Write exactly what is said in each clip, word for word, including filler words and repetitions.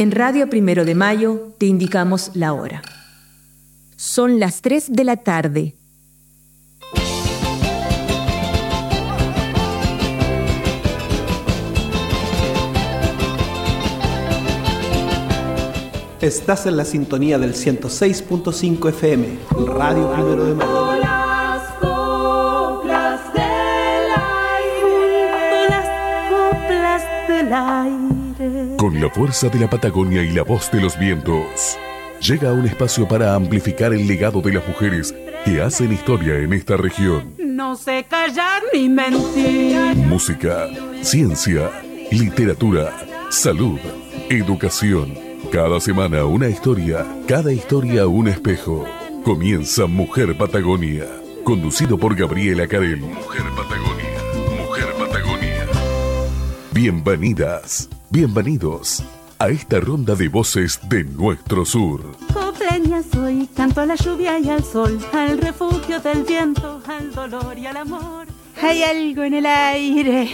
En Radio Primero de Mayo te indicamos la hora. Son las tres de la tarde. Estás en la sintonía del ciento seis punto cinco F M, Radio Primero de Mayo. Las coplas del aire, las coplas del aire. Con la fuerza de la Patagonia y la voz de los vientos, llega a un espacio para amplificar el legado de las mujeres que hacen historia en esta región. No sé callar ni mentir. Música, ciencia, literatura, salud, educación. Cada semana una historia, cada historia un espejo. Comienza Mujer Patagonia, conducido por Gabriela Carel. Mujer Patagonia, Mujer Patagonia. Bienvenidas, bienvenidos a esta ronda de voces de nuestro sur. Copleña soy, canto a la lluvia y al sol, al refugio del viento, al dolor y al amor. Hay algo en el aire.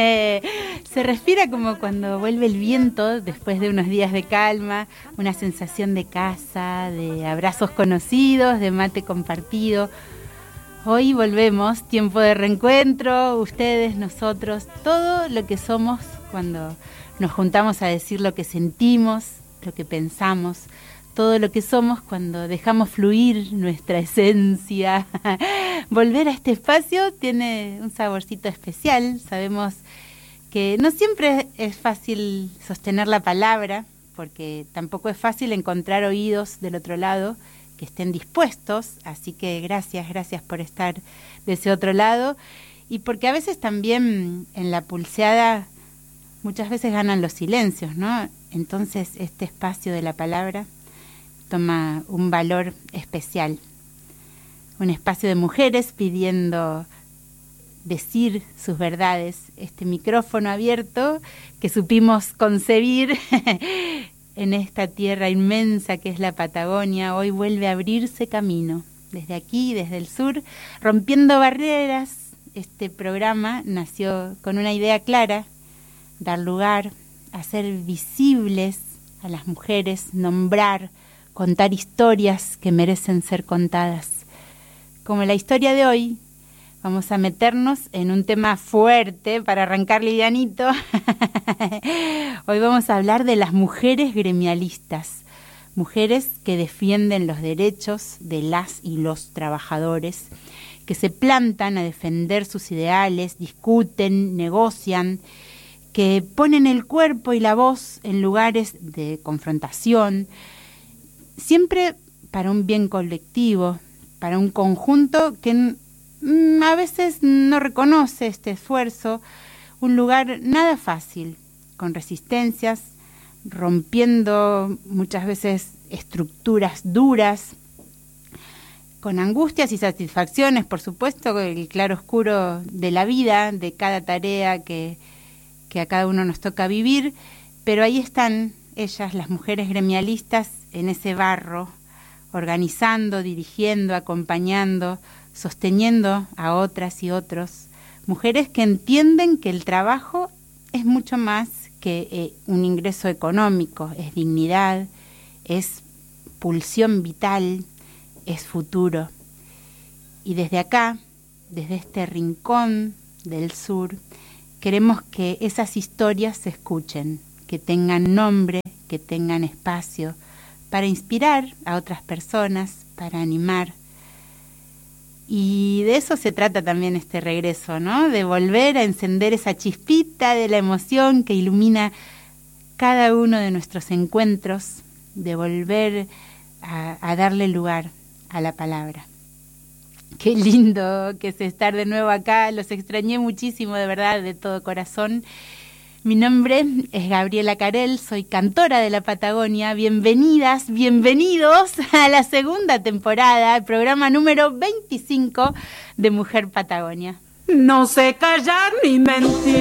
Se respira como cuando vuelve el viento después de unos días de calma, una sensación de casa, de abrazos conocidos, de mate compartido. Hoy volvemos, tiempo de reencuentro, ustedes, nosotros, todo lo que somos cuando nos juntamos a decir lo que sentimos, lo que pensamos, todo lo que somos cuando dejamos fluir nuestra esencia. Volver a este espacio tiene un saborcito especial. Sabemos que no siempre es fácil sostener la palabra, porque tampoco es fácil encontrar oídos del otro lado que estén dispuestos, así que gracias, gracias por estar de ese otro lado, y porque a veces también en la pulseada muchas veces ganan los silencios, ¿no? Entonces este espacio de la palabra toma un valor especial. Un espacio de mujeres pidiendo decir sus verdades. Este micrófono abierto que supimos concebir en esta tierra inmensa que es la Patagonia, hoy vuelve a abrirse camino. Desde aquí, desde el sur, rompiendo barreras, este programa nació con una idea clara: dar lugar, hacer visibles a las mujeres, nombrar, contar historias que merecen ser contadas. Como la historia de hoy, vamos a meternos en un tema fuerte para arrancar livianito. Hoy vamos a hablar de las mujeres gremialistas, mujeres que defienden los derechos de las y los trabajadores, que se plantan a defender sus ideales, discuten, negocian, que ponen el cuerpo y la voz en lugares de confrontación, siempre para un bien colectivo, para un conjunto que mm, a veces no reconoce este esfuerzo, un lugar nada fácil, con resistencias, rompiendo muchas veces estructuras duras, con angustias y satisfacciones, por supuesto, el claroscuro de la vida, de cada tarea que, que a cada uno nos toca vivir, pero ahí están ellas, las mujeres gremialistas, en ese barro, organizando, dirigiendo, acompañando, sosteniendo a otras y otros, mujeres que entienden que el trabajo es mucho más que eh, un ingreso económico, es dignidad, es pulsión vital, es futuro. Y desde acá, desde este rincón del sur, queremos que esas historias se escuchen, que tengan nombre, que tengan espacio, para inspirar a otras personas, para animar. Y de eso se trata también este regreso, ¿no? De volver a encender esa chispita de la emoción que ilumina cada uno de nuestros encuentros, de volver a, a darle lugar a la palabra. Qué lindo que es estar de nuevo acá, los extrañé muchísimo, de verdad, de todo corazón. Mi nombre es Gabriela Carel, soy cantora de la Patagonia. Bienvenidas, bienvenidos a la segunda temporada, el programa número veinticinco de Mujer Patagonia. No sé callar ni mentir.